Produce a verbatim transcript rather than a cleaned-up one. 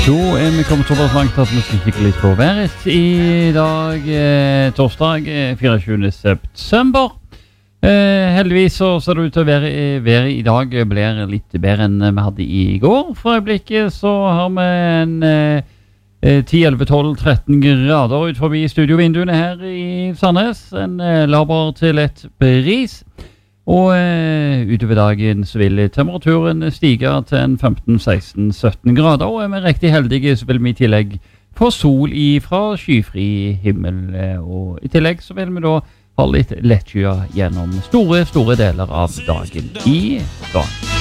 Da er vi kommet såpass langt at vi skal kikke litt på været i dag, eh, torsdag, eh, tjuefire september. Eh, heldigvis så ser det ut til å være været i dag blir litt bedre enn vi hadde i går. For øyeblikket så har vi en eh, ti, elleve, tolv, tretten grader ut forbi studiovinduene her i Sandnes. En eh, laber til et bris. Og eh, utover dagen så vil temperaturen stige til en femten, seksten, sytten grader. Og er vi riktig heldige så vil vi i tillegg få sol fra skyfri himmel. Og i tillegg så vil vi da ha litt lettskyet gjennom store, store deler av dagen i dag.